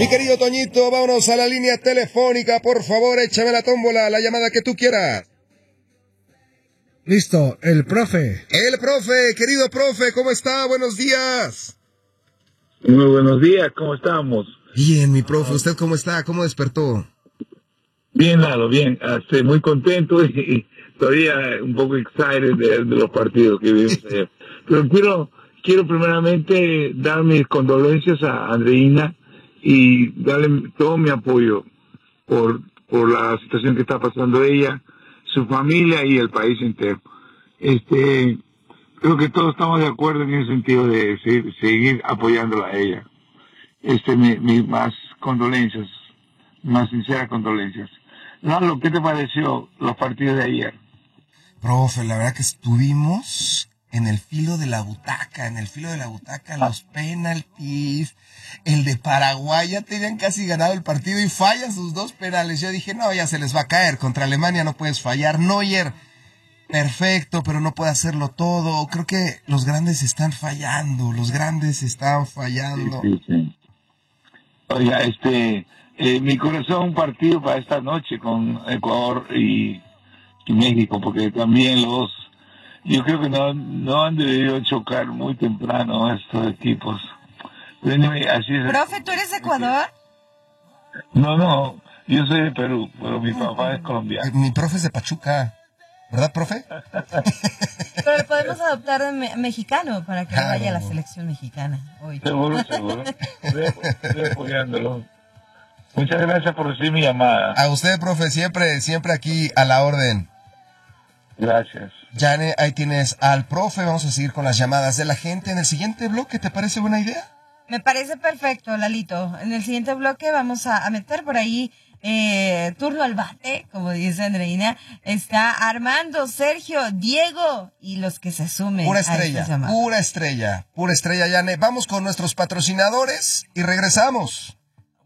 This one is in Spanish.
Mi querido Toñito, vámonos a la línea telefónica, por favor, échame la tómbola, la llamada que tú quieras. Listo, el profe. El profe, querido profe, ¿cómo está? Buenos días. Muy buenos días, ¿cómo estamos? Bien, mi profe, ¿usted cómo está? ¿Cómo despertó? Bien, Lalo, bien. Muy contento y todavía un poco excited de los partidos que vimos ayer. Pero quiero primeramente dar mis condolencias a Andreina y darle todo mi apoyo por la situación que está pasando ella, su familia y el país entero. Creo que todos estamos de acuerdo en ese sentido de seguir apoyándola a ella. Mis más condolencias, más sinceras condolencias. Lalo, ¿qué te pareció los partidos de ayer? Profe, la verdad que estuvimos en el filo de la butaca, los penaltis, el de Paraguay, ya tenían casi ganado el partido y falla sus 2 penales. Yo dije, no, ya se les va a caer, contra Alemania no puedes fallar. Neuer, perfecto, pero no puede hacerlo todo. Creo que los grandes están fallando, Sí. Oiga, mi corazón un partido para esta noche con Ecuador y México, porque también yo creo que no han debido chocar muy temprano estos equipos. Así es. Profe, ¿tú eres de Ecuador? No, yo soy de Perú, pero mi papá es colombiano. Mi profe es de Pachuca, ¿verdad, profe? Pero lo podemos adoptar de mexicano para que vaya a la selección mexicana hoy. Seguro. Estoy apoyándolo. Muchas gracias por recibir mi llamada. A usted, profe, siempre aquí a la orden. Gracias. Jane, ahí tienes al profe. Vamos a seguir con las llamadas de la gente en el siguiente bloque. ¿Te parece buena idea? Me parece perfecto, Lalito. En el siguiente bloque vamos a meter por ahí turno al bate, como dice Andreina. Está Armando, Sergio, Diego y los que se sumen. Pura estrella, Jane. Vamos con nuestros patrocinadores y regresamos.